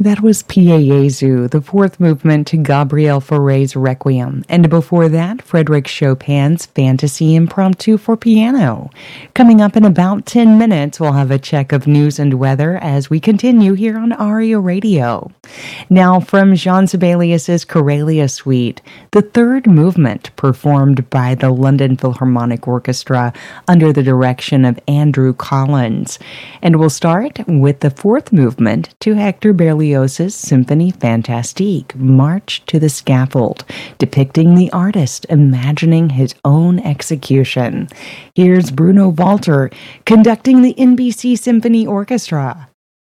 That was Pia Jesu, the fourth movement to Gabriel Fauré's Requiem, and before that, Frédéric Chopin's Fantasy Impromptu for Piano. Coming up in about 10 minutes, we'll have a check of news and weather as we continue here on ARIA Radio. Now, from Jean Sibelius's Corelia Suite, the third movement performed by the London Philharmonic Orchestra under the direction of Andrew Collins. And we'll start with the fourth movement to Hector Berlioz's Symphonie Fantastique, March to the Scaffold, depicting the artist imagining his own execution. Here's Bruno Walter conducting the NBC Symphony Orchestra.